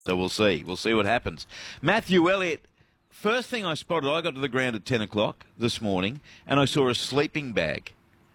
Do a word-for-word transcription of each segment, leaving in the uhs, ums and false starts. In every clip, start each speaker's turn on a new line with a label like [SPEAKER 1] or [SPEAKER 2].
[SPEAKER 1] So we'll see. We'll see what happens. Matthew Elliott, first thing I spotted, I got to the ground at ten o'clock this morning, and I saw a sleeping bag.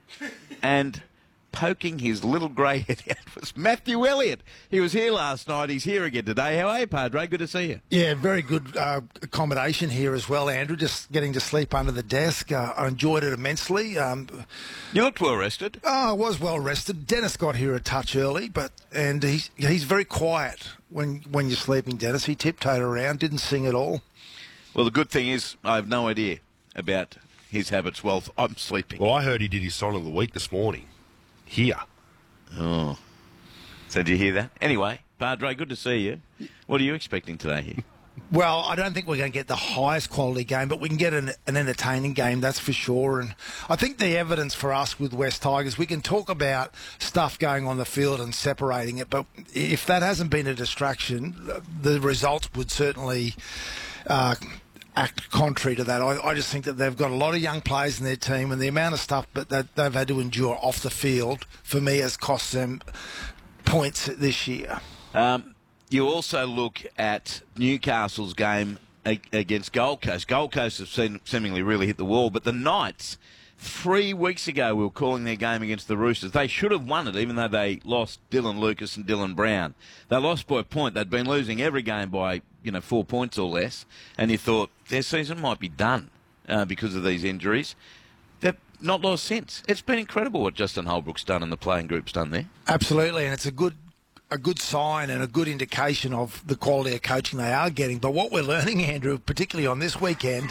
[SPEAKER 1] And poking his little grey head out was Matthew Elliott. He was here last night. He's here again today. How are you, Padre? Good to see you.
[SPEAKER 2] Yeah, very good uh, accommodation here as well, Andrew. Just getting to sleep under the desk. Uh, I enjoyed it immensely. Um,
[SPEAKER 1] You looked well rested.
[SPEAKER 2] oh, I was well rested. Dennis got here a touch early, but and he's he's very quiet when when you're sleeping, Dennis. He tiptoed around, didn't sing at all.
[SPEAKER 1] Well, the good thing is I have no idea about his habits while I'm sleeping.
[SPEAKER 3] Well, I heard he did his song of the week this morning. Here.
[SPEAKER 1] Oh. So did you hear that? Anyway, Padre, good to see you. What are you expecting today here?
[SPEAKER 2] Well, I don't think we're going to get the highest quality game, but we can get an, an entertaining game, that's for sure. And I think the evidence for us with West Tigers, we can talk about stuff going on the field and separating it, but if that hasn't been a distraction, the results would certainly uh, act contrary to that. I, I just think that they've got a lot of young players in their team, and the amount of stuff that, that they've had to endure off the field, for me, has cost them points this year.
[SPEAKER 1] Um, you also look at Newcastle's game a- against Gold Coast. Gold Coast have seen, seemingly really hit the wall, but the Knights, three weeks ago, we were calling their game against the Roosters. They should have won it, even though they lost Dylan Lucas and Dylan Brown. They lost by a point. They'd been losing every game by, you know, four points or less, and you thought their season might be done uh, because of these injuries. They've not lost since. It's been incredible what Justin Holbrook's done and the playing group's done there.
[SPEAKER 2] Absolutely, and it's a good a good sign and a good indication of the quality of coaching they are getting. But what we're learning, Andrew, particularly on this weekend,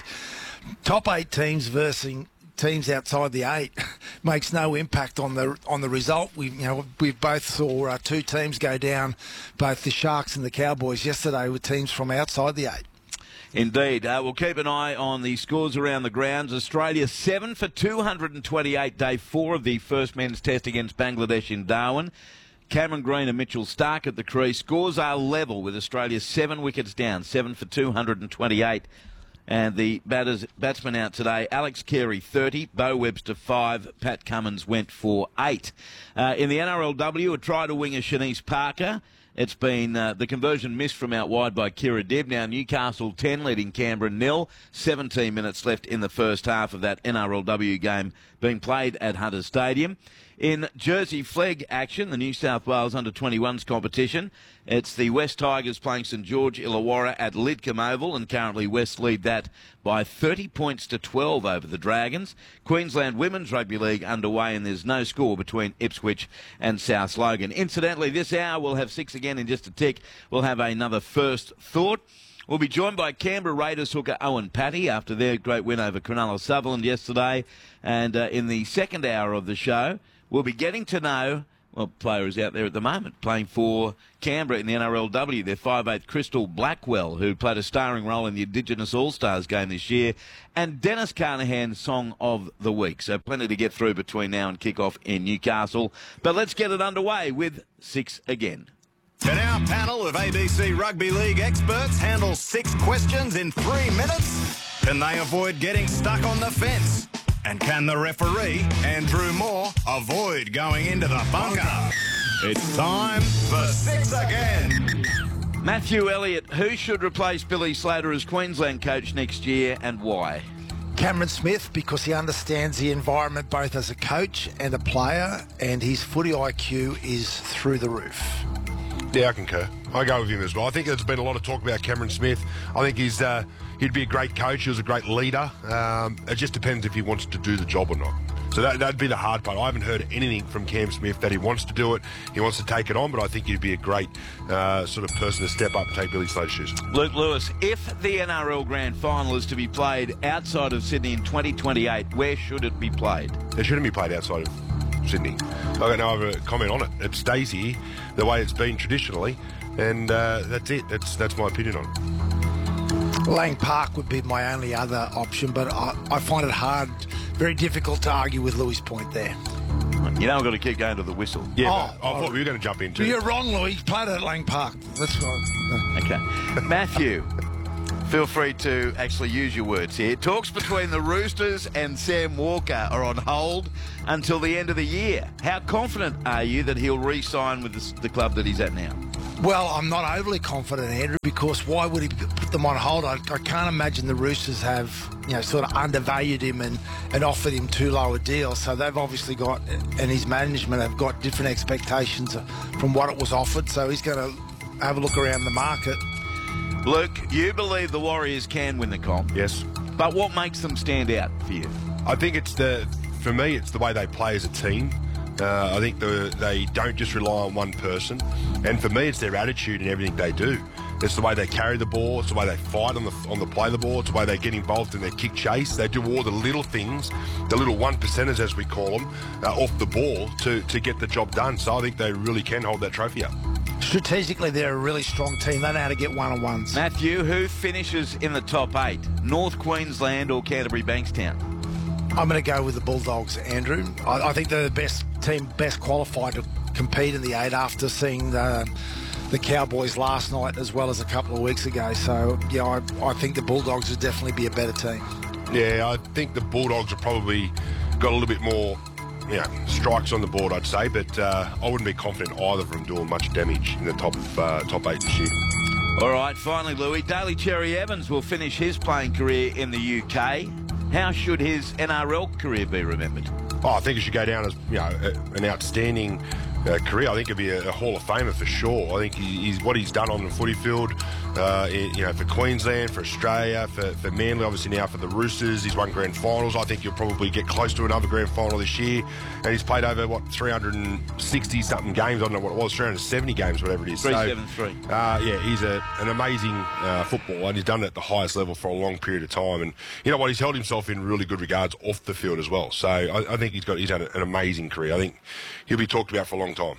[SPEAKER 2] top eight teams versus teams outside the eight makes no impact on the on the result. We you know we both saw uh, two teams go down, both the Sharks and the Cowboys yesterday, with teams from outside the eight.
[SPEAKER 1] Indeed. Uh, we'll keep an eye on the scores around the grounds. Australia seven for two hundred twenty-eight, day four of the first men's test against Bangladesh in Darwin. Cameron Green and Mitchell Stark at the crease. Scores are level with Australia seven wickets down, seven for two hundred twenty-eight. And the batters, batsmen out today, Alex Carey, thirty, Bo Webster, five, Pat Cummins went for eight. Uh, in the N R L W, a try to winger, Shanice Parker. It's been uh, the conversion missed from out wide by Kira Dibb. Now Newcastle ten, leading Canberra nil. seventeen minutes left in the first half of that N R L W game being played at Hunter Stadium. In Jersey Flegg action, the New South Wales under twenty-ones competition, it's the West Tigers playing St George Illawarra at Lidcombe Oval, and currently West lead that by thirty points to twelve over the Dragons. Queensland Women's Rugby League underway, and there's no score between Ipswich and South Logan. Incidentally, this hour we'll have six again in just a tick. We'll have another first thought. We'll be joined by Canberra Raiders hooker Owen Patty after their great win over Cronulla Sutherland yesterday. And uh, in the second hour of the show, we'll be getting to know, well, players out there at the moment playing for Canberra in the N R L W. Their five eighth Crystal Blackwell, who played a starring role in the Indigenous All-Stars game this year, and Dennis Carnahan's Song of the Week. So plenty to get through between now and kick-off in Newcastle. But let's get it underway with six again.
[SPEAKER 4] Can our panel of A B C Rugby League experts handle six questions in three minutes? Can they avoid getting stuck on the fence? And can the referee, Andrew Moore, avoid going into the bunker? It's time for six again.
[SPEAKER 1] Matthew Elliott, who should replace Billy Slater as Queensland coach next year, and why?
[SPEAKER 2] Cameron Smith, because he understands the environment both as a coach and a player, and his footy I Q is through the roof.
[SPEAKER 3] Yeah, I concur. I go with him as well. I think there's been a lot of talk about Cameron Smith. I think he's uh, he'd be a great coach. He was a great leader. Um, it just depends if he wants to do the job or not. So that, that'd be the hard part. I haven't heard anything from Cam Smith that he wants to do it. He wants to take it on, but I think he'd be a great uh, sort of person to step up and take Billy Slater's shoes.
[SPEAKER 1] Luke Lewis, if the N R L Grand Final is to be played outside of Sydney in twenty twenty-eight, where should it be played?
[SPEAKER 3] It shouldn't be played outside of Sydney. I've got no other comment on it. It stays here the way it's been traditionally, and uh, that's it. That's that's my opinion on it.
[SPEAKER 2] Lang Park would be my only other option, but I, I find it hard, very difficult to argue with Louis' point there.
[SPEAKER 1] You know, I've got to keep going to the whistle.
[SPEAKER 3] Yeah,
[SPEAKER 2] Oh,
[SPEAKER 3] but I thought we were going to jump into it.
[SPEAKER 2] You're wrong, Louis. Played at Lang Park. That's right.
[SPEAKER 1] Okay. Matthew, feel free to actually use your words here. Talks between the Roosters and Sam Walker are on hold until the end of the year. How confident are you that he'll re-sign with the, the club that he's at now?
[SPEAKER 2] Well, I'm not overly confident, Andrew, because why would he put them on hold? I, I can't imagine the Roosters have, you know, sort of undervalued him and, and offered him too low a deal. So they've obviously got, and his management have got different expectations from what it was offered. So he's going to have a look around the market.
[SPEAKER 1] Luke, you believe the Warriors can win the comp.
[SPEAKER 3] Yes.
[SPEAKER 1] But what makes them stand out for you?
[SPEAKER 3] I think it's the, for me, it's the way they play as a team. Uh, I think the, they don't just rely on one person. And for me, it's their attitude and everything they do. It's the way they carry the ball. It's the way they fight on the on the play of the ball. It's the way they get involved in their kick chase. They do all the little things, the little one percenters, as we call them, uh, off the ball to, to get the job done. So I think they really can hold that trophy up.
[SPEAKER 2] Strategically, they're a really strong team. They know how to get one-on-ones.
[SPEAKER 1] Matthew, who finishes in the top eight? North Queensland or Canterbury Bankstown?
[SPEAKER 2] I'm going to go with the Bulldogs, Andrew. I, I think they're the best team, best qualified to compete in the eight after seeing the, the Cowboys last night as well as a couple of weeks ago. So, yeah, I, I think the Bulldogs would definitely be a better team.
[SPEAKER 3] Yeah, I think the Bulldogs have probably got a little bit more, you know, strikes on the board, I'd say, but uh, I wouldn't be confident either of them doing much damage in the top uh, top eight this year.
[SPEAKER 1] All right, finally, Louis, Daly Cherry Evans will finish his playing career in the U K. How should his N R L career be remembered?
[SPEAKER 3] Oh, I think it should go down as, you know, a, an outstanding uh, career. I think he'll be a, a Hall of Famer for sure. I think he, he's what he's done on the footy field, uh, in, you know, for Queensland, for Australia, for, for Manly, obviously now for the Roosters. He's won grand finals. I think he'll probably get close to another grand final this year. And he's played over, what, three hundred sixty something games. I don't know what it was, three hundred seventy games, whatever it is.
[SPEAKER 1] three seventy-three.
[SPEAKER 3] So, uh, yeah, he's a, an amazing uh, footballer, and he's done it at the highest level for a long period of time. And you know what? He's held himself in really good regards off the field as well. So I, I think he's got he's had an amazing career. I think he'll be talked about for a long time.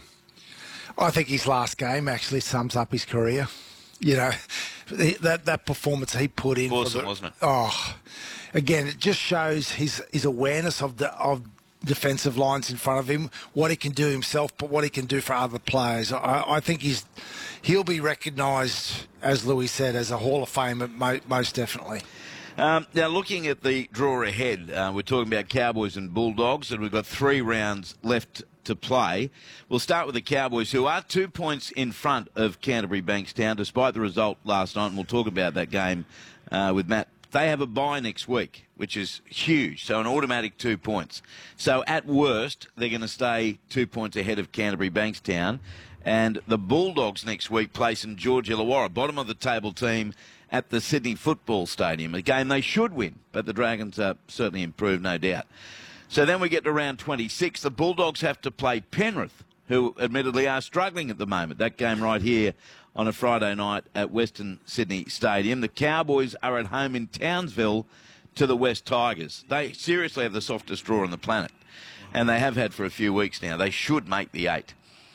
[SPEAKER 2] I think his last game actually sums up his career. You know, that that performance he put in.
[SPEAKER 1] Awesome,
[SPEAKER 2] for the,
[SPEAKER 1] wasn't it?
[SPEAKER 2] Oh, again, it just shows his his awareness of the of defensive lines in front of him, what he can do himself, but what he can do for other players. I, I think he's he'll be recognised, as Louis said, as a Hall of Famer, mo- most definitely.
[SPEAKER 1] Um, now, looking at the draw ahead, uh, we're talking about Cowboys and Bulldogs, and we've got three rounds left to play. We'll start with the Cowboys, who are two points in front of Canterbury Bankstown, despite the result last night, and we'll talk about that game uh, with Matt. They have a bye next week, which is huge, so an automatic two points. So at worst, they're going to stay two points ahead of Canterbury Bankstown, and the Bulldogs next week play St George Illawarra, bottom of the table team, at the Sydney Football Stadium, a game they should win, but the Dragons are certainly improved, no doubt. So then we get to round twenty-six. The Bulldogs have to play Penrith, who admittedly are struggling at the moment. That game right here on a Friday night at Western Sydney Stadium. The Cowboys are at home in Townsville to the West Tigers. They seriously have the softest draw on the planet, and they have had for a few weeks now. They should make the eight.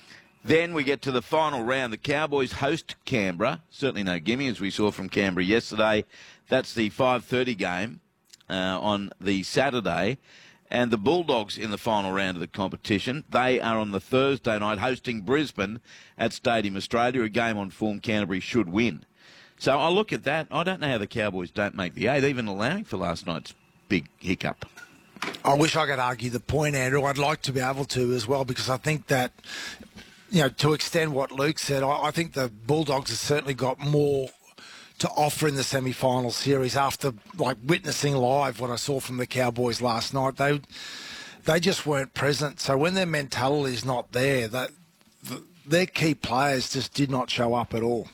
[SPEAKER 1] Then we get to the final round. The Cowboys host Canberra. Certainly no gimme, as we saw from Canberra yesterday. That's the five thirty game uh, on the Saturday. And the Bulldogs in the final round of the competition. They are on the Thursday night hosting Brisbane at Stadium Australia, a game on form Canterbury should win. So I look at that. I don't know how the Cowboys don't make the eight, even allowing for last night's big hiccup.
[SPEAKER 2] I wish I could argue the point, Andrew. I'd like to be able to as well, because I think that, you know, to extend what Luke said, I, I think the Bulldogs have certainly got more to offer in the semi-final series after, like, witnessing live what I saw from the Cowboys last night. They they just weren't present. So when their mentality is not there, that the, their key players just did not show up at all.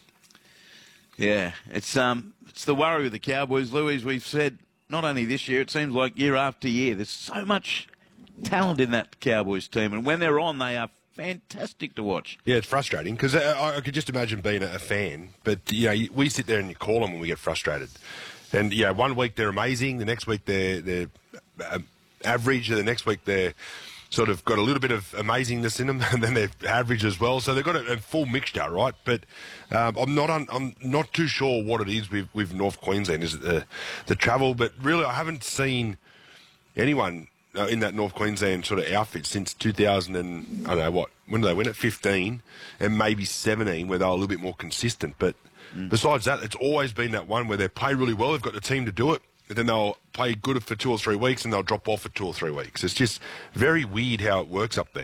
[SPEAKER 1] Yeah, it's um it's the worry with the Cowboys, Louis. We've said not only this year, it seems like year after year. There's so much talent in that Cowboys team, and when they're on, they are fantastic to watch.
[SPEAKER 3] Yeah, it's frustrating because I, I could just imagine being a, a fan, but you know, we sit there and you call them when we get frustrated. And yeah, one week they're amazing, the next week they're they're uh, average, the next week they're sort of got a little bit of amazingness in them, and then they're average as well. So they've got a, a full mixture, right? But um, I'm not un, I'm not too sure what it is with, with North Queensland. Is it the the travel? But really, I haven't seen anyone Uh, in that North Queensland sort of outfit since two thousand and I don't know what, when did they win it? fifteen and maybe seventeen, where they were a little bit more consistent. But mm. besides that, it's always been that one where they play really well. They've got the team to do it, and then they'll play good for two or three weeks, and they'll drop off for two or three weeks. It's just very weird how it works up there.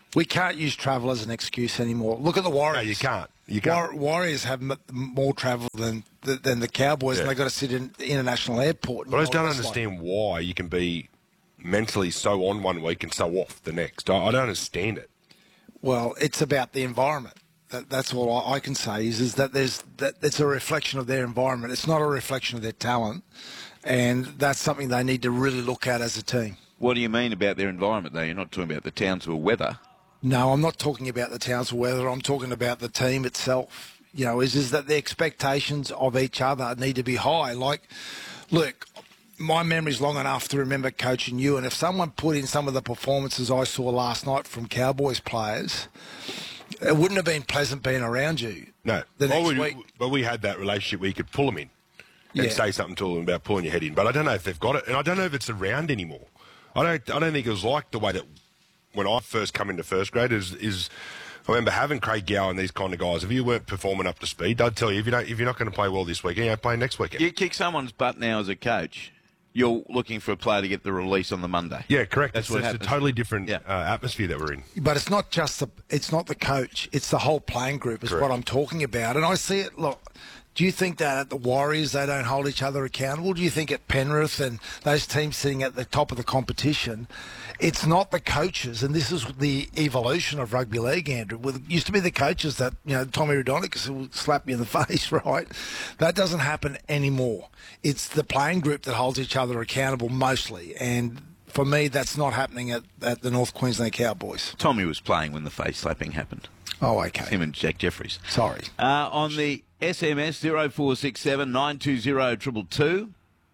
[SPEAKER 2] We can't use travel as an excuse anymore. Look at the Warriors.
[SPEAKER 3] No, you can't. You can't.
[SPEAKER 2] War- Warriors have m- more travel than than the Cowboys,
[SPEAKER 3] Yeah.
[SPEAKER 2] and they've got to sit in the international airport.
[SPEAKER 3] But I just don't
[SPEAKER 2] It's like-
[SPEAKER 3] understand why you can be mentally so on one week and so off the next. I, I don't understand it.
[SPEAKER 2] Well, it's about the environment. That, that's all I, I can say is, is that there's that it's a reflection of their environment. It's not a reflection of their talent, and that's something they need to really look at as a team.
[SPEAKER 1] What do you mean about their environment, though? You're not talking about the Townsville weather.
[SPEAKER 2] No, I'm not talking about the Townsville weather. I'm talking about the team itself. You know, is is that the expectations of each other need to be high. Like, look, my memory's long enough to remember coaching you, and if someone put in some of the performances I saw last night from Cowboys players, it wouldn't have been pleasant being around you.
[SPEAKER 3] No.
[SPEAKER 2] The
[SPEAKER 3] Well,
[SPEAKER 2] next
[SPEAKER 3] we,
[SPEAKER 2] week.
[SPEAKER 3] But we had that relationship where you could pull them in and
[SPEAKER 2] Yeah.
[SPEAKER 3] say something to them about pulling your head in. But I don't know if they've got it, and I don't know if it's around anymore. I don't. I don't think it was like the way that when I first come into first grade is is. I remember having Craig Gower and these kind of guys. If you weren't performing up to speed, they'd tell you if you don't, if you're not going to play well this weekend, you don't play next weekend.
[SPEAKER 1] You kick someone's butt now as a coach, you're looking for a player to get the release on the Monday.
[SPEAKER 3] Yeah, correct.
[SPEAKER 1] That's
[SPEAKER 3] It's,
[SPEAKER 1] what
[SPEAKER 3] it's a
[SPEAKER 1] happens.
[SPEAKER 3] totally different
[SPEAKER 1] Yeah.
[SPEAKER 3] uh, atmosphere that we're in.
[SPEAKER 2] But it's not just the it's not the coach. It's the whole playing group is
[SPEAKER 3] Correct.
[SPEAKER 2] what I'm talking about. And I see it. Look, do you think that at the Warriors they don't hold each other accountable? Do you think at Penrith and those teams sitting at the top of the competition, it's not the coaches? And this is the evolution of rugby league, Andrew. With it used to be the coaches that, you know, Tommy Raudonikis would slap you in the face, right? That doesn't happen anymore. It's the playing group that holds each other accountable mostly. And for me, that's not happening at, at the North Queensland Cowboys.
[SPEAKER 1] Tommy was playing when the face slapping happened.
[SPEAKER 2] Oh, okay.
[SPEAKER 1] Him and Jack Jeffries.
[SPEAKER 2] Sorry.
[SPEAKER 1] Uh, on the S M S zero four six seven nine two zero two two two,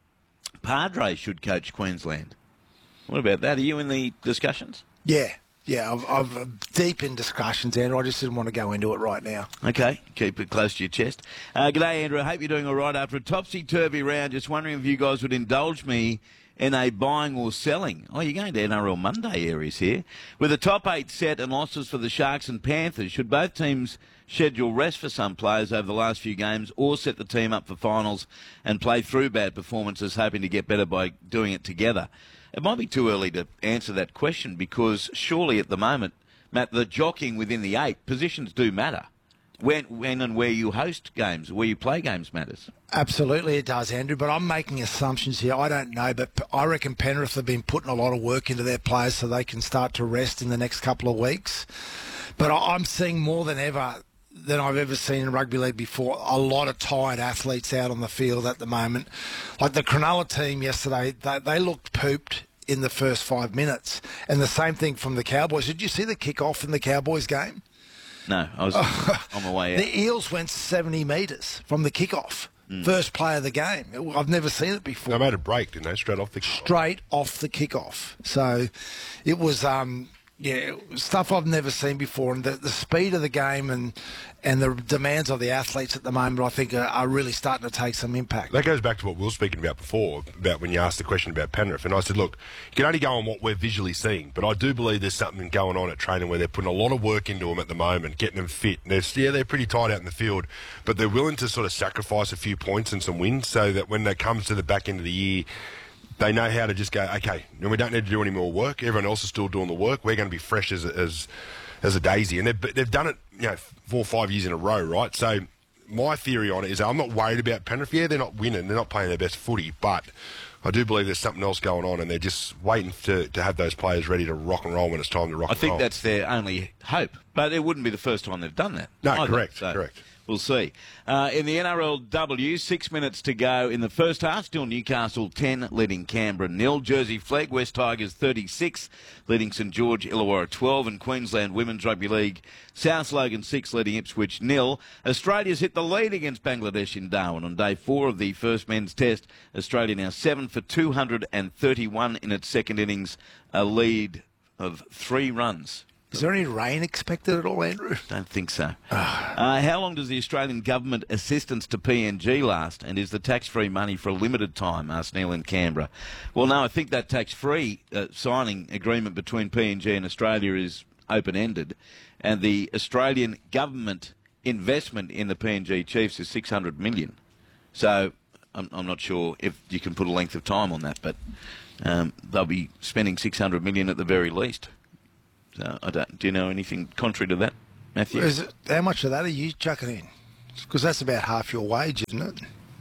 [SPEAKER 1] Padre should coach Queensland. What about that? Are you in the discussions?
[SPEAKER 2] Yeah, yeah. I've, I'm deep in discussions, Andrew. I just didn't want to go into it right now.
[SPEAKER 1] Okay, keep it close to your chest. Uh, g'day, Andrew. I hope you're doing all right after a topsy-turvy round. Just wondering if you guys would indulge me in a buying or selling. Oh, you're going to N R L Monday areas here. With the top eight set and losses for the Sharks and Panthers, should both teams schedule rest for some players over the last few games or set the team up for finals and play through bad performances, hoping to get better by doing it together? It might be too early to answer that question because surely at the moment, Matt, the jockeying within the eight, positions do matter. When, when and where you host games, where you play games matters.
[SPEAKER 2] Absolutely, it does, Andrew. But I'm making assumptions here. I don't know, but I reckon Penrith have been putting a lot of work into their players so they can start to rest in the next couple of weeks. But I- I'm seeing more than ever than I've ever seen in rugby league before. A lot of tired athletes out on the field at the moment. Like the Cronulla team yesterday, they, they looked pooped in the first five minutes. And the same thing from the Cowboys. Did you see the kick-off in the Cowboys game?
[SPEAKER 1] No, I was on my way out.
[SPEAKER 2] The Eels went seventy metres from the kickoff.
[SPEAKER 1] Mm.
[SPEAKER 2] First play of the game. I've never seen it before.
[SPEAKER 3] They made a break, didn't they? Straight off the kick.
[SPEAKER 2] Straight off the kickoff. So it was, um, yeah, it was stuff I've never seen before. And the, the speed of the game and and the demands of the athletes at the moment, I think, are, are really starting to take some impact.
[SPEAKER 3] That goes back to what we were speaking about before, about when you asked the question about Penrith. And I said, look, you can only go on what we're visually seeing. But I do believe there's something going on at training where they're putting a lot of work into them at the moment, getting them fit. And they're, yeah, they're pretty tight out in the field, but they're willing to sort of sacrifice a few points and some wins so that when it comes to the back end of the year, they know how to just go, okay, and we don't need to do any more work. Everyone else is still doing the work. We're going to be fresh as as as a daisy. And they've, they've done it, you know, four or five years in a row, right? So my theory on it is I'm not worried about Penrith. Yeah, they're not winning. They're not playing their best footy. But I do believe there's something else going on, and they're just waiting to, to have those players ready to rock and roll when it's time to rock
[SPEAKER 1] I
[SPEAKER 3] and
[SPEAKER 1] think
[SPEAKER 3] roll.
[SPEAKER 1] that's their only hope. But it wouldn't be the first time they've done that.
[SPEAKER 3] No,
[SPEAKER 1] either.
[SPEAKER 3] correct,
[SPEAKER 1] So
[SPEAKER 3] correct.
[SPEAKER 1] We'll see. Uh, in the N R L W, six minutes to go in the first half. Still Newcastle ten, leading Canberra nil. Jersey Flegg, West Tigers thirty-six, leading St George Illawarra twelve. And Queensland Women's Rugby League, South Logan six, leading Ipswich nil. Australia's hit the lead against Bangladesh in Darwin on day four of the first men's test. Australia now seven for two hundred thirty-one in its second innings, a lead of three runs.
[SPEAKER 2] Is there any rain expected at all, Andrew?
[SPEAKER 1] Don't think so. uh, how long does the Australian government assistance to P N G last, and is the tax-free money for a limited time, asked Neil in Canberra. Well, no, I think that tax-free uh, signing agreement between P N G and Australia is open-ended, and the Australian government investment in the P N G Chiefs is six hundred million dollars. So I'm, I'm not sure if you can put a length of time on that, but um, they'll be spending six hundred million dollars at the very least. So I don't. Do you know anything contrary to that, Matthew?
[SPEAKER 2] Is it, how much of that are you chucking in? Because that's about half your wage, isn't it?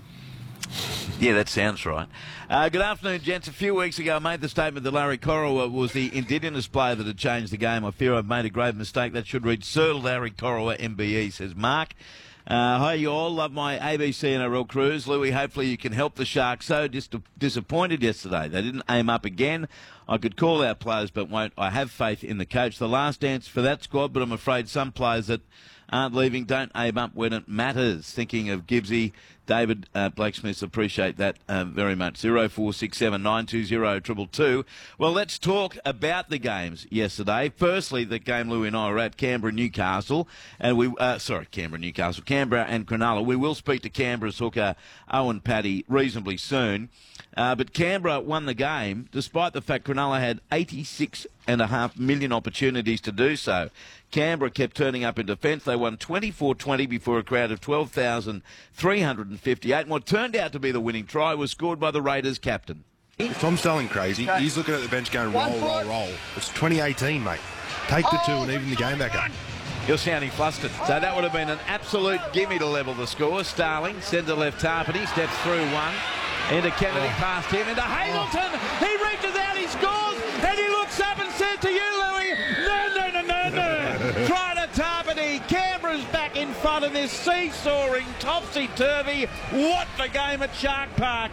[SPEAKER 1] Yeah, that sounds right. Uh, good afternoon, gents. A few weeks ago, I made the statement that Larry Corowa was the Indigenous player that had changed the game. I fear I've made a grave mistake. That should read Sir Larry Corowa, M B E, says Mark. Uh, hi, you all. Love my A B C N R L cruise. Louis, hopefully you can help the Sharks. So dis- disappointed yesterday. They didn't aim up again. I could call out players, but won't. I have faith in the coach. The last dance for that squad, but I'm afraid some players that aren't leaving don't aim up when it matters. Thinking of Gibbsy, David uh, Blake Smith, appreciate that uh, very much. zero four six seven nine two zero two two. Well, let's talk about the games yesterday. Firstly, the game Louis and I were at, Canberra Newcastle, and we uh, sorry Canberra Newcastle, Canberra and Cronulla. We will speak to Canberra's hooker Owen Paddy reasonably soon. Uh, but Canberra won the game despite the fact Cronulla had eighty-six and a half million opportunities to do so. Canberra kept turning up in defence. They won twenty-four twenty before a crowd of twelve thousand three hundred fifty-eight. And what turned out to be the winning try was scored by the Raiders captain.
[SPEAKER 3] Tom Sterling crazy. Okay. He's looking at the bench going, roll, roll, roll. It's twenty eighteen, mate. Take the two and even the game back up.
[SPEAKER 1] You're sounding flustered. So that would have been an absolute gimme to level the score. Starling, centre left Tarpany, steps through one. Into Kennedy, oh. past him, into Hamilton. Oh. He reaches out, he scores, and he looks up and says to you, Louis, no, no, no, no, no. Try to Tarpany. Canberra's back in front of this seesawing, topsy-turvy, what the game at Shark Park.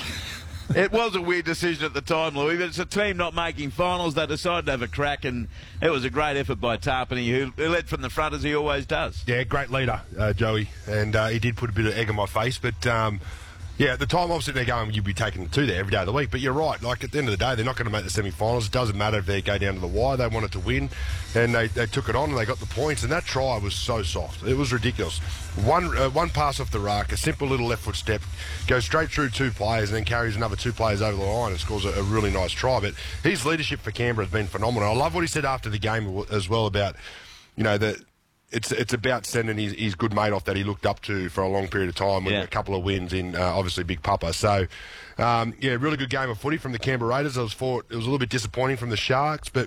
[SPEAKER 1] It was a weird decision at the time, Louis, but it's a team not making finals. They decided to have a crack, and it was a great effort by Tarpany, who, who led from the front as he always does.
[SPEAKER 3] Yeah, great leader, uh, Joey, and uh, he did put a bit of egg on my face, but... Um, Yeah, at the time, obviously, they're going, you'd be taking the two there every day of the week. But you're right. Like, at the end of the day, they're not going to make the semi-finals. It doesn't matter if they go down to the wire. They wanted to win. And they, they took it on and they got the points. And that try was so soft. It was ridiculous. One uh, one pass off the ruck, a simple little left foot step, goes straight through two players and then carries another two players over the line and scores a, a really nice try. But his leadership for Canberra has been phenomenal. I love what he said after the game as well about, you know, the... It's it's about sending his, his good mate off that he looked up to for a long period of time with yeah. a couple of wins in, uh, obviously, Big Papa. So, um, yeah, really good game of footy from the Canberra Raiders. I was thought it was a little bit disappointing from the Sharks, but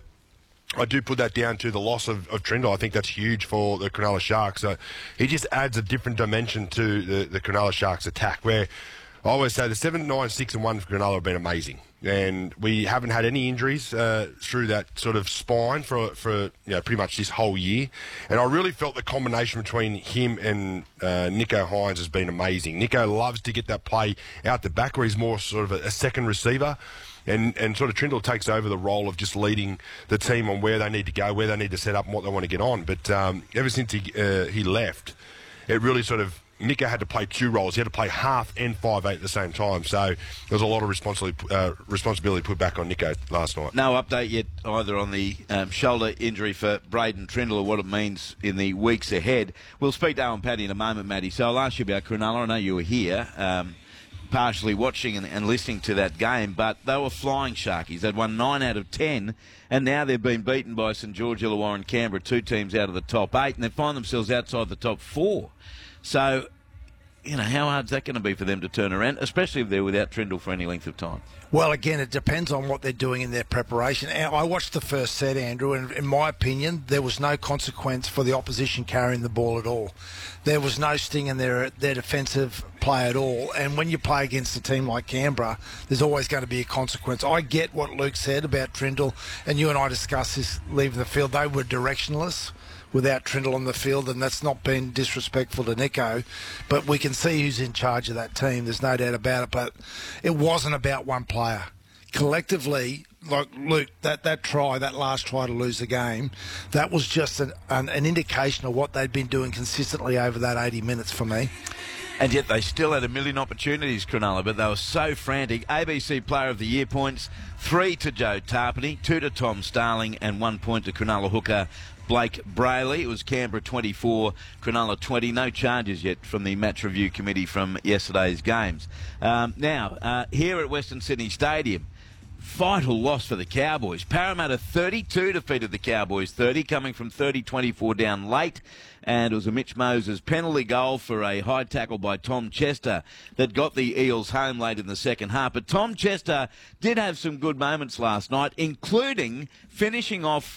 [SPEAKER 3] I do put that down to the loss of, of Trindle. I think that's huge for the Cronulla Sharks. So he just adds a different dimension to the, the Cronulla Sharks attack, where I always say the seven, nine, six and one for Cronulla have been amazing. And we haven't had any injuries uh, through that sort of spine for for you know pretty much this whole year. And I really felt the combination between him and uh, Nicho Hynes has been amazing. Nicho loves to get that play out the back where he's more sort of a, a second receiver. And, and sort of Trindle takes over the role of just leading the team on where they need to go, where they need to set up and what they want to get on. But um, ever since he, uh, he left, it really sort of... Nicho had to play two roles. He had to play half and five eight at the same time. So there was a lot of responsibility, uh, responsibility put back on Nicho last night.
[SPEAKER 1] No update yet either on the um, shoulder injury for Braden Trindle or what it means in the weeks ahead. We'll speak to Owen Paddy in a moment, Matty. So I'll ask you about Cronulla. I know you were here, um, partially watching and, and listening to that game, but they were flying Sharkies. They'd won nine out of ten, and now they've been beaten by St George, Illawarra and Canberra, two teams out of the top eight, and they find themselves outside the top four. So, you know, how hard's that going to be for them to turn around, especially if they're without Trindle for any length of time?
[SPEAKER 2] Well, again, it depends on what they're doing in their preparation. I watched the first set, Andrew, and in my opinion, there was no consequence for the opposition carrying the ball at all. There was no sting in their, their defensive play at all. And when you play against a team like Canberra, there's always going to be a consequence. I get what Luke said about Trindle, and you and I discussed this leaving the field. They were directionless without Trindle on the field, and that's not been disrespectful to Nicho, but we can see who's in charge of that team. There's no doubt about it, but it wasn't about one player. Collectively, like Luke, that, that try, that last try to lose the game, that was just an, an, an indication of what they'd been doing consistently over that eighty minutes for me.
[SPEAKER 1] And yet they still had a million opportunities, Cronulla, but they were so frantic. A B C Player of the Year points, three to Joe Tarpany, two to Tom Starling, and one point to Cronulla hooker Blake Brayley. It was Canberra twenty-four, Cronulla twenty. No charges yet from the match review committee from yesterday's games. Um, now, uh, here at Western Sydney Stadium, vital loss for the Cowboys. Parramatta thirty-two defeated the Cowboys thirty, coming from thirty twenty-four down late. And it was a Mitch Moses penalty goal for a high tackle by Tom Chester that got the Eels home late in the second half. But Tom Chester did have some good moments last night, including finishing off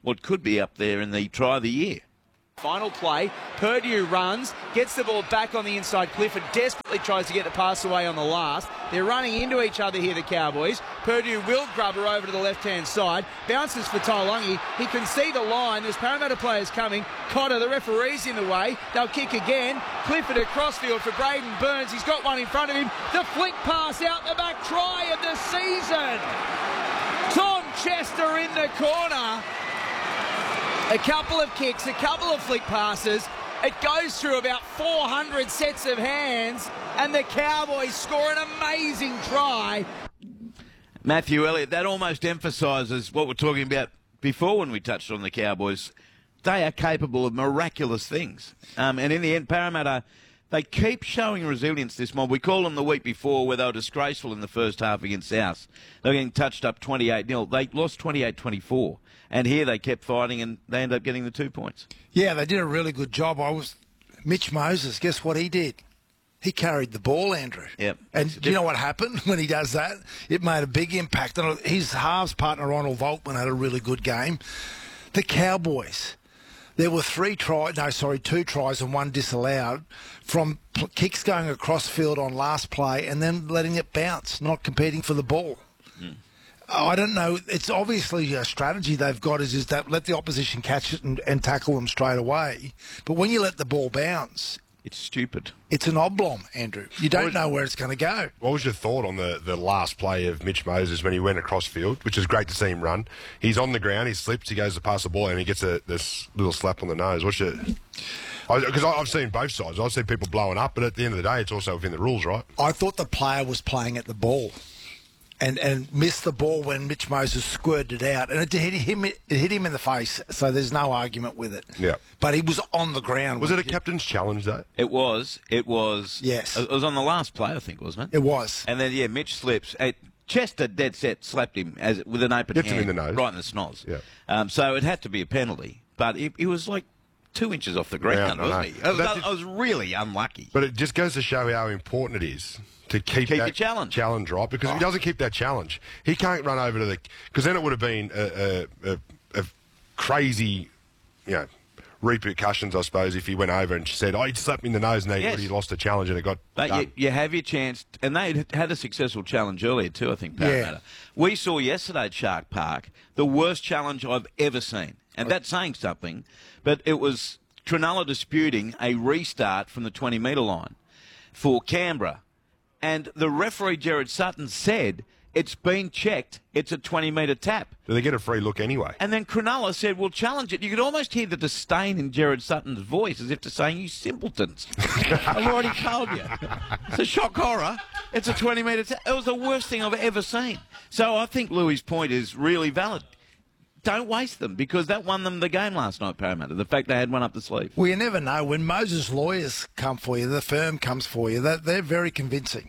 [SPEAKER 1] what could be up there in the try of the year.
[SPEAKER 5] Final play, Purdue runs, gets the ball back on the inside. Clifford desperately tries to get the pass away on the last. They're running into each other here, the Cowboys. Purdue will grub her over to the left-hand side. Bounces for Taulagi. He can see the line. There's Parramatta players coming. Cotter, the referee's in the way. They'll kick again. Clifford across field for Braden Burns. He's got one in front of him. The flick pass out the back, try of the season. Tom Chester in the corner. A couple of kicks, a couple of flick passes. It goes through about four hundred sets of hands, and the Cowboys score an amazing try.
[SPEAKER 1] Matthew Elliott, that almost emphasises what we're talking about before when we touched on the Cowboys. They are capable of miraculous things. Um, and in the end, Parramatta, they keep showing resilience this mob. We called them the week before where they were disgraceful in the first half against South. They were getting touched up twenty-eight nil. They lost twenty-eight twenty-four. And here they kept fighting and they ended up getting the two points.
[SPEAKER 2] Yeah, they did a really good job. I was Mitch Moses, guess what he did? He carried the ball, Andrew.
[SPEAKER 1] Yep.
[SPEAKER 2] And do you know what happened when he does that? It made a big impact. And his halves partner, Ronald Volkman, had a really good game. The Cowboys, there were three tries, no, sorry, two tries and one disallowed from p- kicks going across field on last play and then letting it bounce, not competing for the ball. Mm. I don't know. It's obviously a strategy they've got is, is that let the opposition catch it and, and tackle them straight away. But when you let the ball bounce,
[SPEAKER 1] it's stupid.
[SPEAKER 2] It's an oblong, Andrew. You don't know where it's going to go.
[SPEAKER 3] What was your thought on the, the last play of Mitch Moses when he went across field, which is great to see him run? He's on the ground, he slips, he goes to pass the ball, and he gets a, this little slap on the nose. What's your... Because I've seen both sides. I've seen people blowing up, but at the end of the day, it's also within the rules, right?
[SPEAKER 2] I thought the player was playing at the ball. And and missed the ball when Mitch Moses squirted it out, and it hit him. It hit him in the face. So there's no argument with it.
[SPEAKER 3] Yeah.
[SPEAKER 2] But he was on the ground.
[SPEAKER 3] Was it a captain's challenge though?
[SPEAKER 1] It was. It was.
[SPEAKER 2] Yes.
[SPEAKER 1] It was on the last play, I think, wasn't it?
[SPEAKER 2] It was.
[SPEAKER 1] And then yeah, Mitch slips. It, Chester dead set slapped him as with an open
[SPEAKER 3] Gets
[SPEAKER 1] hand,
[SPEAKER 3] him in the nose,
[SPEAKER 1] right in the snoz.
[SPEAKER 3] Yeah.
[SPEAKER 1] Um, so it had to be a penalty, but he, he was like two inches off the ground,
[SPEAKER 3] Yeah,
[SPEAKER 1] wasn't he? I was,
[SPEAKER 3] That did-
[SPEAKER 1] I was really unlucky.
[SPEAKER 3] But it just goes to show how important it is to keep,
[SPEAKER 1] Keep
[SPEAKER 3] that
[SPEAKER 1] your challenge.
[SPEAKER 3] challenge right, because if he doesn't keep that challenge, he can't run over to the... Because then it would have been a, a, a, a crazy, you know, repercussions, I suppose, if he went over and said, oh, he slapped me in the nose and then
[SPEAKER 1] Yes.
[SPEAKER 3] he lost the challenge and it got
[SPEAKER 1] But
[SPEAKER 3] done.
[SPEAKER 1] you, you have your chance, and they had a successful challenge earlier too, I think, Parramatta.
[SPEAKER 2] Yeah.
[SPEAKER 1] We saw yesterday at Shark Park the worst challenge I've ever seen, and that's saying something, but it was Cronulla disputing a restart from the twenty metre line for Canberra, and the referee, Gerard Sutton, said it's been checked, it's a twenty metre tap.
[SPEAKER 3] Do they get a free look anyway?
[SPEAKER 1] And then Cronulla said, we'll challenge it. You could almost hear the disdain in Gerard Sutton's voice as if to saying, you simpletons. I've already told you. It's a shock horror. It's a twenty metre tap. It was the worst thing I've ever seen. So I think Louis' point is really valid. Don't waste them, because that won them the game last night, Parramatta, the fact they had one up the sleeve.
[SPEAKER 2] Well, you never know. When Moses' lawyers come for you, the firm comes for you, they're, they're very convincing.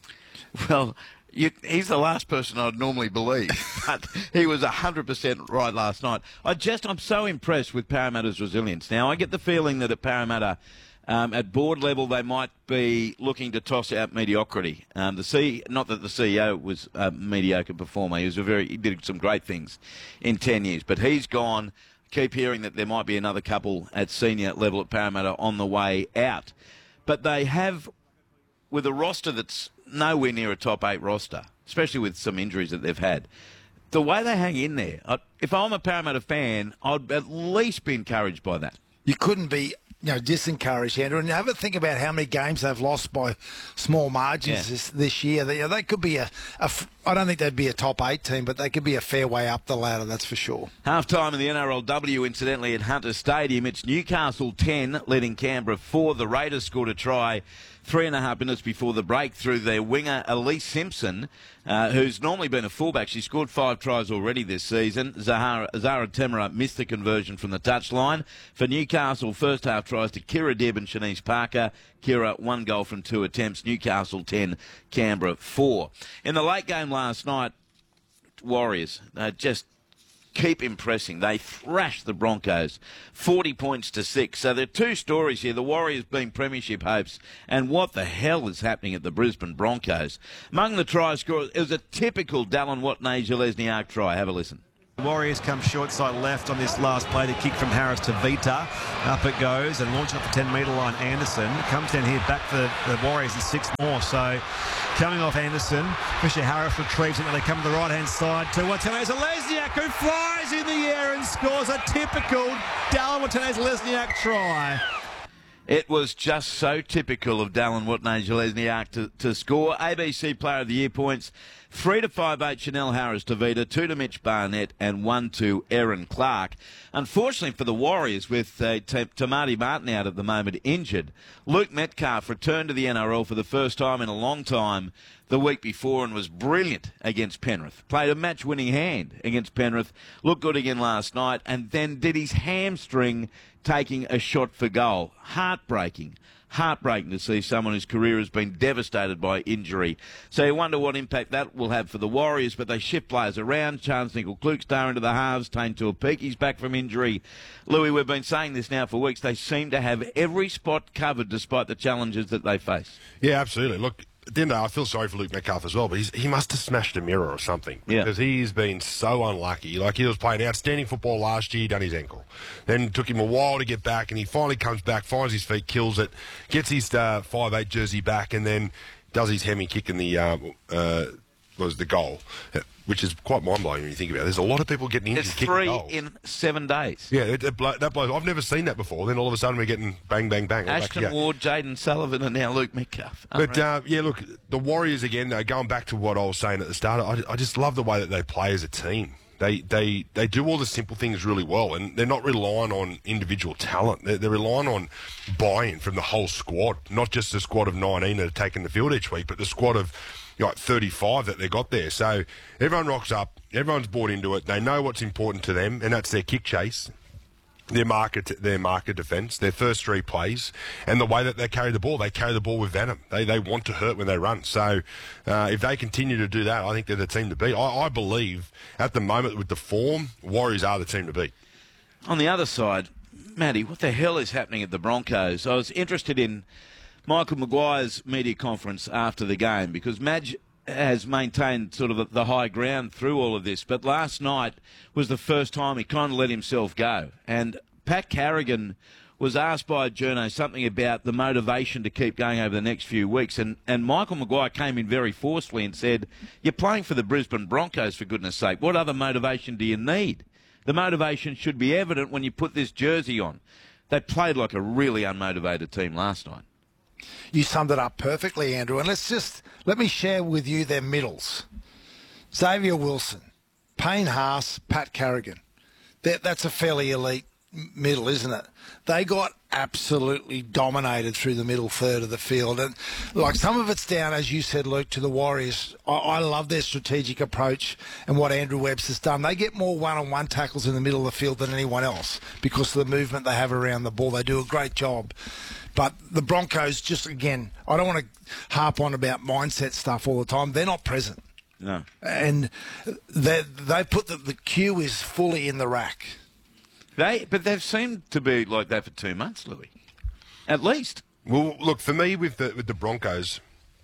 [SPEAKER 1] Well, you, he's the last person I'd normally believe, but he was one hundred percent right last night. I just, I'm so impressed with Parramatta's resilience. Now, I get the feeling that at Parramatta, um, at board level, they might be looking to toss out mediocrity. Um, the C, not that the C E O was a mediocre performer. He was a very, he did some great things in ten years, but he's gone. Keep hearing that there might be another couple at senior level at Parramatta on the way out, but they have, with a roster that's nowhere near a top eight roster, especially with some injuries that they've had. The way they hang in there, I, if I'm a Parramatta fan, I'd at least be encouraged by that.
[SPEAKER 2] You couldn't be, you know, disencouraged, Andrew. And have a think about how many games they've lost by small margins
[SPEAKER 1] Yeah.
[SPEAKER 2] this, this year. They, they could be a, a f- I don't think they'd be a top eight team, but they could be a fair way up the ladder, that's for sure.
[SPEAKER 1] Half-time in the N R L W, incidentally, at Hunter Stadium. It's Newcastle ten, leading Canberra four. The Raiders scored a try three and a half minutes before the break through their winger, Elise Simpson, uh, who's normally been a fullback. She scored five tries already this season. Zahara, Zara Temera missed the conversion from the touchline. For Newcastle, first half tries to Kira Dibb and Shanice Parker. Kira, one goal from two attempts. Newcastle ten, Canberra four. In the late game last night, Warriors uh, just keep impressing. They thrashed the Broncos forty points to six. So there are two stories here. The Warriors being premiership hopes, and what the hell is happening at the Brisbane Broncos. Among the try scorers, it was a typical Dallin Watney-Gillesniak try. Have a listen.
[SPEAKER 6] Warriors come short side left on this last play. The kick from Harris to Vita. Up it goes and launching off the ten metre line. Anderson comes down here back for the Warriors and six more. So coming off Anderson, Fisher Harris retrieves it and they come to the right hand side to Watene-Zelezniak, who flies in the air and scores a typical Dallin Watene-Zelezniak try.
[SPEAKER 1] It was just so typical of Dallin Watene-Zelezniak to, to score. A B C Player of the Year points. Three to five eight Chanel Harris to Vita, two to Mitch Barnett, and one to Erin Clark. Unfortunately for the Warriors, with uh, Tamati Martin out at the moment injured, Luke Metcalf returned to the N R L for the first time in a long time the week before and was brilliant against Penrith. Played a match-winning hand against Penrith, looked good again last night, and then did his hamstring taking a shot for goal. Heartbreaking. Heartbreaking to see someone whose career has been devastated by injury. So you wonder what impact that will have for the Warriors, but they shift players around. Chance Nickel-Klukestar into the halves. Tane Tuapiki's back from injury. Louis, we've been saying this now for weeks. They seem to have every spot covered despite the challenges that they face.
[SPEAKER 3] Yeah, absolutely. Look, at the end of the day, I feel sorry for Luke Metcalf as well, but he's, he must have smashed a mirror or something.
[SPEAKER 1] Yeah.
[SPEAKER 3] Because he's been so unlucky. Like, he was playing outstanding football last year, done his ankle. Then it took him a while to get back, and he finally comes back, finds his feet, kills it, gets his uh, five eight jersey back, and then does his hemi kick in the, uh, uh, was the goal, which is quite mind-blowing when you think about it. There's a lot of people getting injured
[SPEAKER 1] It's
[SPEAKER 3] kicking
[SPEAKER 1] three
[SPEAKER 3] goals.
[SPEAKER 1] in seven days.
[SPEAKER 3] Yeah, it, it, that blows. I've never seen that before. Then all of a sudden we're getting bang, bang, bang.
[SPEAKER 1] Ashton
[SPEAKER 3] Like, yeah.
[SPEAKER 1] Ward, Jaden Sullivan, and now Luke Metcalf.
[SPEAKER 3] But, uh, yeah, look, the Warriors, again, though, going back to what I was saying at the start, I, I just love the way that they play as a team. They, they they do all the simple things really well, and they're not relying on individual talent. They're, they're relying on buy-in from the whole squad, not just the squad of nineteen that are taking the field each week, but the squad of you know, like thirty-five that they got there. So everyone rocks up, everyone's bought into it. They know what's important to them, and that's their kick chase, their market, their market defence, their first three plays, and the way that they carry the ball. They carry the ball with venom. They they want to hurt when they run. So uh, if they continue to do that, I think they're the team to beat. I, I believe at the moment with the form, Warriors are the team to beat.
[SPEAKER 1] On the other side, Matty, what the hell is happening at the Broncos? I was interested in Michael Maguire's media conference after the game because Madge has maintained sort of the high ground through all of this, but last night was the first time he kind of let himself go. And Pat Carrigan was asked by a journo something about the motivation to keep going over the next few weeks, and, and Michael Maguire came in very forcefully and said, you're playing for the Brisbane Broncos, for goodness sake. What other motivation do you need? The motivation should be evident when you put this jersey on. They played like a really unmotivated team last night.
[SPEAKER 2] You summed it up perfectly, Andrew. And let's just, let me share with you their middles. Xavier Wilson, Payne Haas, Pat Carrigan. That, that's a fairly elite middle, isn't it? They got absolutely dominated through the middle third of the field. And like some of it's down, as you said, Luke, to the Warriors. I, I love their strategic approach and what Andrew Webster's done. They get more one-on-one tackles in the middle of the field than anyone else because of the movement they have around the ball. They do a great job. But the Broncos, just again, I don't want to harp on about mindset stuff all the time. They're not present.
[SPEAKER 1] No.
[SPEAKER 2] And they they put the, the cue is fully in the rack.
[SPEAKER 1] They, but they've seemed to be like that for two months, Louis. At least.
[SPEAKER 3] Well, look, for me with the with the Broncos,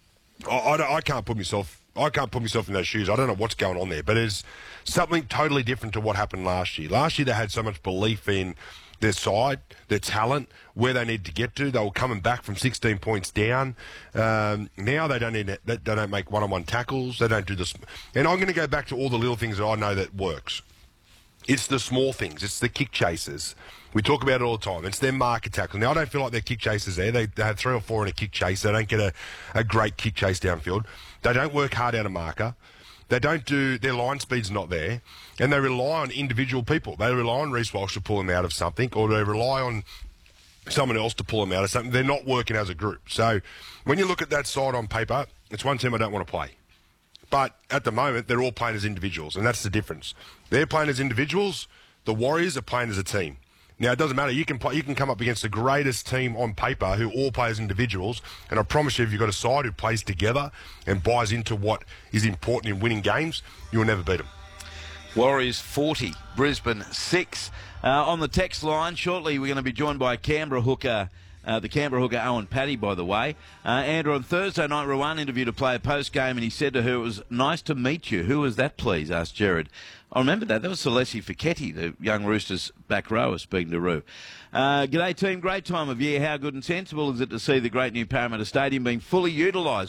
[SPEAKER 3] I, I, don't- I can't put myself I can't put myself in those shoes. I don't know what's going on there, but it's something totally different to what happened last year. Last year they had so much belief in their side, their talent, where they need to get to. They were coming back from sixteen points down. Um, now they don't need they don't make one-on-one tackles. They don't do this. And I'm going to go back to all the little things that I know that works. It's the small things. It's the kick chasers. We talk about it all the time. It's their market tackle. Now, I don't feel like they're kick chasers there. They, they have three or four in a kick chase. They don't get a, a great kick chase downfield. They don't work hard out of marker. They don't do, their line speed's not there, and they rely on individual people. They rely on Reece Walsh to pull them out of something, or they rely on someone else to pull them out of something. They're not working as a group. So when you look at that side on paper, it's one team I don't want to play. But at the moment, they're all playing as individuals, and that's the difference. They're playing as individuals. The Warriors are playing as a team. Now, it doesn't matter. You can play, you can come up against the greatest team on paper who all play as individuals, and I promise you, if you've got a side who plays together and buys into what is important in winning games, you'll never beat them.
[SPEAKER 1] Warriors forty, Brisbane six. Uh, on the text line, shortly we're going to be joined by Canberra hooker Uh, the Canberra hooker Owen Paddy, by the way. Uh, Andrew, on Thursday night, Rowan interviewed a player post-game and he said to her, "It was nice to meet you." "Who was that, please?" asked Jared. I remember that. That was Celeste Ficchetti, the young Roosters back rower, speaking to Roo. Uh, G'day, team. Great time of year. How good and sensible is it to see the great new Parramatta Stadium being fully utilised?